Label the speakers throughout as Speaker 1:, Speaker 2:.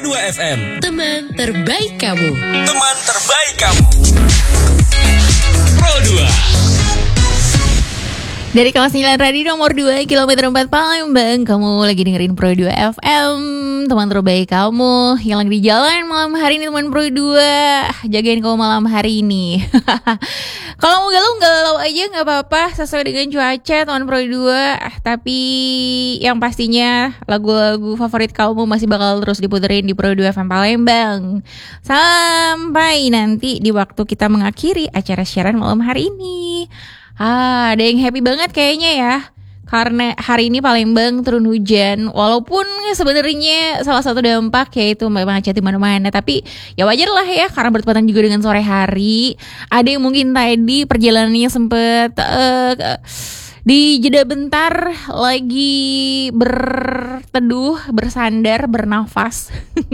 Speaker 1: 2 FM.
Speaker 2: Teman terbaik kamu.
Speaker 1: Teman terbaik kamu. Pro 2.
Speaker 3: Dari kelas 9 Radio nomor 2 kilometer 4 Palembang. Kamu lagi dengerin Pro 2 FM, teman terbaik kamu yang lagi di jalan malam hari ini. Teman Pro 2, jagain kamu malam hari ini. Kalau mau galau aja gak apa-apa, sesuai dengan cuaca teman Pro 2. Tapi yang pastinya lagu-lagu favorit kamu masih bakal terus diputerin di Pro 2 FM Palembang sampai nanti di waktu kita mengakhiri acara siaran malam hari ini. Ada yang happy banget kayaknya ya, karena hari ini Palembang turun hujan. Walaupun sebenarnya salah satu dampak yaitu macet di mana-mana, tapi ya wajar lah ya karena bertepatan juga dengan sore hari. Ada yang mungkin tadi perjalanannya sempet di jeda bentar lagi berteduh, bersandar, bernafas.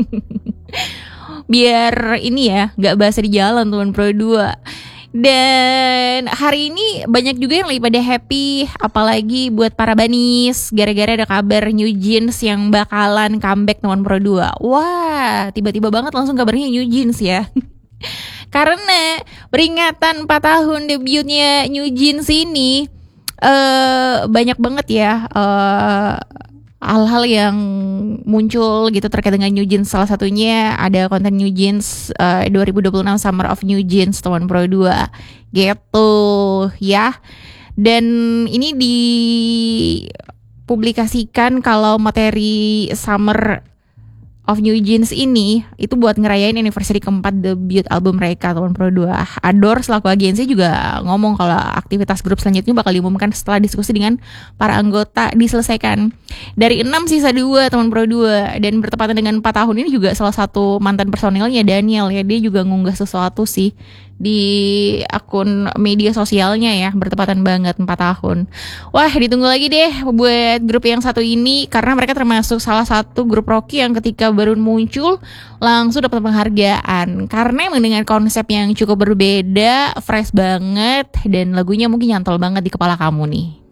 Speaker 3: Biar ini ya gak basah di jalan teman Pro 2. Dan hari ini banyak juga yang lagi pada happy, apalagi buat para banis, gara-gara ada kabar New Jeans yang bakalan comeback teman Pro 2. Wah, tiba-tiba banget langsung kabarnya New Jeans ya. Karena peringatan 4 tahun debutnya New Jeans ini banyak banget ya hal-hal yang muncul gitu terkait dengan New Jeans. Salah satunya ada konten New Jeans 2026 Summer of New Jeans teman Pro 2 gitu ya. Dan ini dipublikasikan kalau materi Summer of New Jeans ini itu buat ngerayain anniversary keempat debut album mereka teman Pro 2. Adore selaku agensi juga ngomong kalau aktivitas grup selanjutnya bakal diumumkan setelah diskusi dengan para anggota diselesaikan. Dari 6 sisa 2 teman Pro 2. Dan bertepatan dengan 4 tahun ini juga salah satu mantan personilnya Daniel ya, dia juga ngunggah sesuatu sih di akun media sosialnya ya, bertepatan banget 4 tahun. Wah, ditunggu lagi deh buat grup yang satu ini, karena mereka termasuk salah satu grup rock yang ketika baru muncul langsung dapat penghargaan, karena emang dengan konsep yang cukup berbeda, fresh banget, dan lagunya mungkin nyantol banget di kepala kamu nih.